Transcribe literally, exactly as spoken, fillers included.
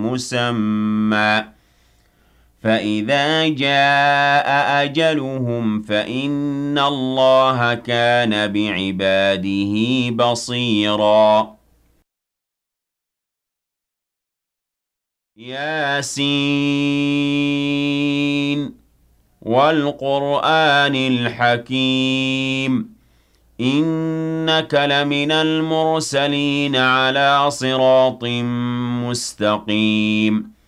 مُّسَمًّى فَإِذَا جَاءَ أَجَلُهُمْ فَإِنَّ اللَّهَ كَانَ بِعِبَادِهِ بَصِيرًا يس وَالْقُرْآنِ الْحَكِيمِ إِنَّكَ لَمِنَ الْمُرْسَلِينَ عَلَىٰ صِرَاطٍ مُّسْتَقِيمٍ